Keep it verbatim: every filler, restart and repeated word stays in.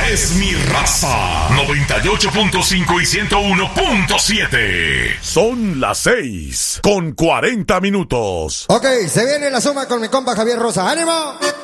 es mi raza. noventa y ocho punto cinco y ciento uno punto siete. Son las seis con cuarenta minutos. Ok, se viene la suma con mi compa Javier Rosa. ¡Ánimo!